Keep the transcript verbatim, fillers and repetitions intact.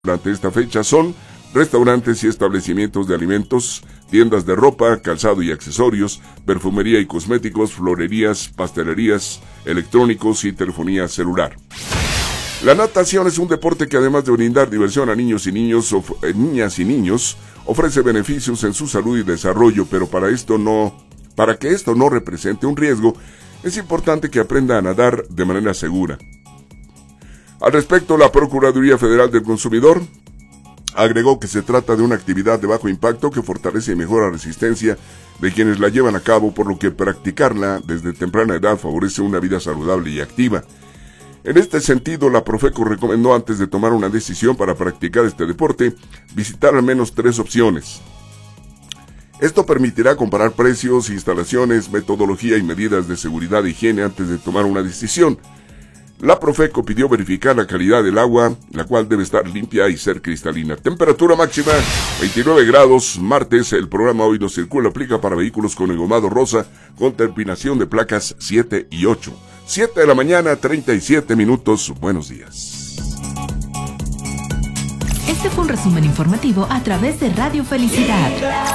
durante esta fecha son restaurantes y establecimientos de alimentos, tiendas de ropa, calzado y accesorios, perfumería y cosméticos, florerías, pastelerías, electrónicos y telefonía celular. La natación es un deporte que, además de brindar diversión a niños y niños, eh, niñas y niños, ofrece beneficios en su salud y desarrollo, pero para esto no, para que esto no represente un riesgo, es importante que aprenda a nadar de manera segura. Al respecto, la Procuraduría Federal del Consumidor agregó que se trata de una actividad de bajo impacto que fortalece y mejora la resistencia de quienes la llevan a cabo, por lo que practicarla desde temprana edad favorece una vida saludable y activa. En este sentido, la Profeco recomendó, antes de tomar una decisión para practicar este deporte, visitar al menos tres opciones. Esto permitirá comparar precios, instalaciones, metodología y medidas de seguridad e higiene antes de tomar una decisión. La Profeco pidió verificar la calidad del agua, la cual debe estar limpia y ser cristalina. Temperatura máxima veintinueve grados. Martes, el programa Hoy No Circula aplica para vehículos con engomado rosa con terminación de placas siete y ocho. siete de la mañana, treinta y siete minutos. Buenos días. Este fue un resumen informativo a través de Radio Felicidad.